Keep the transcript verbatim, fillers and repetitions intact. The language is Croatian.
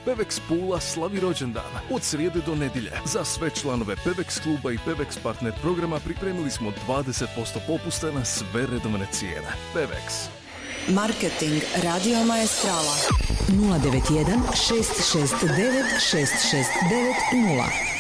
Pevex Pula slavi rođendan od srijede do nedjelje. Za sve članove Pevex kluba i Pevex partner programa pripremili smo dvadeset posto popusta na sve redovne cijene. Pevex. Marketing Radio Maestrala nula devet jedan šest šest devet šest šest devet nula.